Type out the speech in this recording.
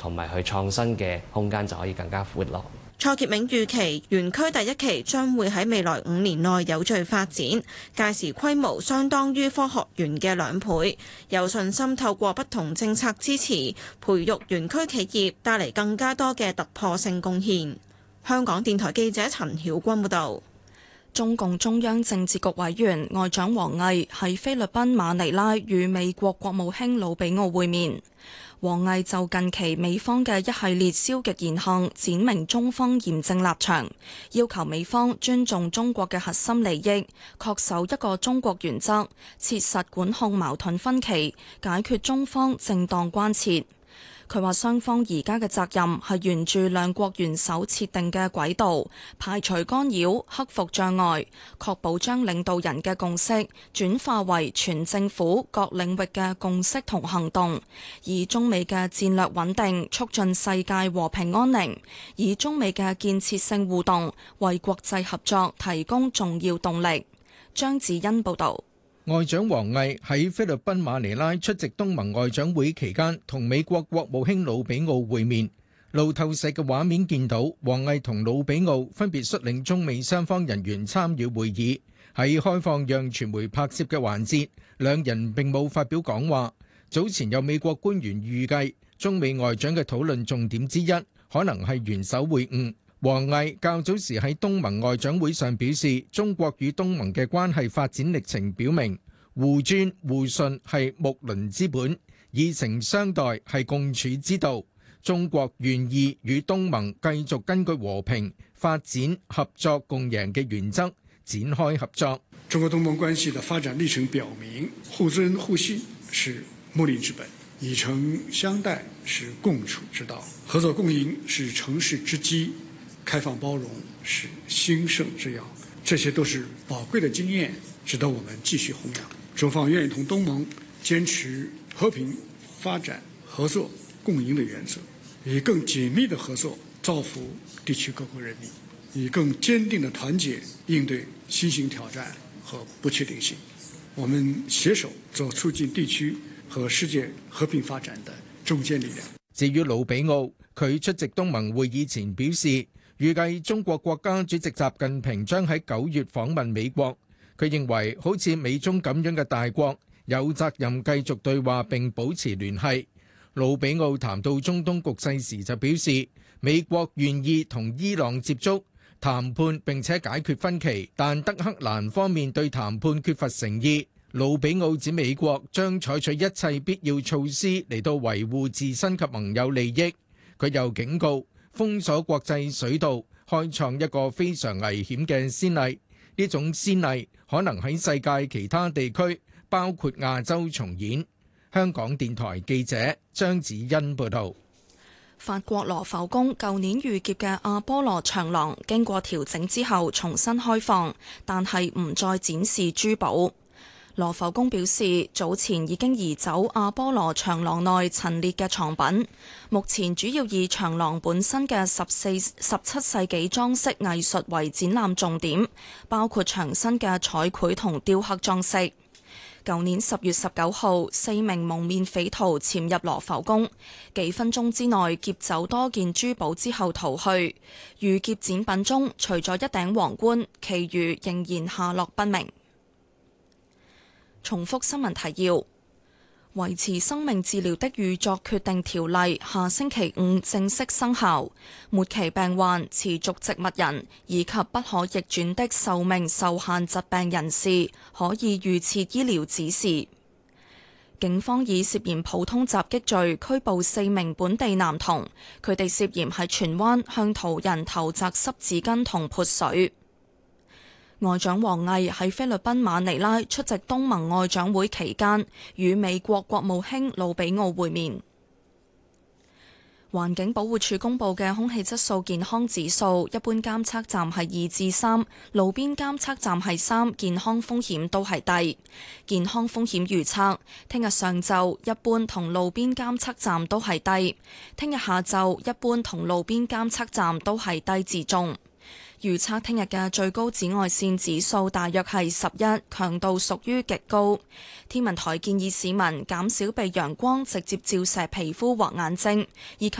同埋去創新嘅空間就可以更加闊落。 蔡潔明預期園區第一期將會喺未來5年內有序發展，屆時規模相當於科學園嘅2倍，有信心透過不同政策支持，培育園區企業，帶嚟更加多嘅突破性貢獻。香港電台記者陳曉君報導。 中共中央政治局委員外長王毅喺菲律賓馬尼拉與美國國務卿魯比奧會面。王毅就近期美方嘅一系列消極言行，闡明中方嚴正立場，要求美方尊重中國嘅核心利益，恪守一個中國原則，切實管控矛盾分歧，解決中方正當關切。佢話雙方而家嘅責任係沿住兩國元首設定嘅軌道，排除干擾，克服障礙，確保將領導人嘅共識轉化為全政府各領域嘅共識同行動，以中美嘅戰略穩定促進世界和平安寧，以中美嘅建設性互動為國際合作提供重要動力。張子欣報導。 外長王毅喺菲律賓馬尼拉出席東盟外長會期間，同美國國務卿魯比奧會面。路透社嘅畫面見到，王毅同魯比奧分別率領中美雙方人員參與會議。喺開放讓傳媒拍攝嘅環節，兩人並冇發表講話。早前有美國官員預計，中美外長嘅討論重點之一，可能係元首會晤。王毅較早時喺東盟外長會上表示，中國與東盟嘅關係發展歷程表明，互尊互信係睦鄰之本，以誠相待係共處之道。中國願意與東盟繼續根據和平、發展、合作共贏嘅原則展開合作。 中國東盟關係的發展歷程表明，互尊互信是睦鄰之本，以誠相待是共處之道，合作共贏是成事之基，開放包容是興盛之要，這些都是寶貴的經驗，值得我們繼續弘揚。中方願意同東盟堅持和平、發展、合作、共贏的原則，以更緊密的合作造福地區各國人民，以更堅定的團結應對新型挑戰和不確定性。我們攜手做促進地區和世界和平發展的中堅力量。 至於魯比奧，佢出席東盟會議前表示，預計中國國家主席習近平將喺9月訪問美國。佢認為好似美中咁樣嘅大國有責任繼續對話並保持聯繫。魯比奧談到中東局勢時就表示，美國願意同伊朗接觸談判並且解決分歧，但德黑蘭方面對談判缺乏誠意。魯比奧指美國將採取一切必要措施嚟到維護自身及盟友利益。佢又警告，封鎖國際水道開創一個非常危險嘅先例，呢種先例可能喺世界其他地區，包括亞洲重演。香港電台記者張子欣報道。 法國羅浮宮舊年遇劫嘅阿波羅長廊經過調整之後重新開放，但係唔再展示珠寶。羅浮宮表示，早前已經移走阿波羅長廊內陳列嘅藏品，目前主要以長廊本身嘅17世紀裝飾藝術為展覽重點，包括牆身嘅彩繪同雕刻裝飾。舊年10月19號，4名蒙面匪徒潛入羅浮宮，幾分鐘之內劫走多件珠寶之後逃去。遇劫展品中，除咗一頂皇冠，其餘仍然下落不明。重複新聞提要：維持生命治療的預作決定條例下星期5正式生效，末期病患、持續植物人以及不可逆轉的壽命受限疾病人士可以預設醫療指示。警方以涉嫌普通襲擊罪拘捕4名本地男童，佢哋涉嫌喺荃灣向途人投擲濕紙巾同潑水。外長王毅喺菲律賓馬尼拉出席東盟外長會期間，與美國國務卿魯比奧會面。環境保護署公布嘅空氣質素健康指數，一般監測站係2至3，路邊監測站係3，健康風險都係低。健康風險預測，聽日上晝一般同路邊監測站都係低，聽日下晝一般同路邊監測站都係低至中。預測聽日嘅最高紫外線指數大約係11，強度屬於極高。天文台建議市民減少被陽光直接照射皮膚或眼睛，以及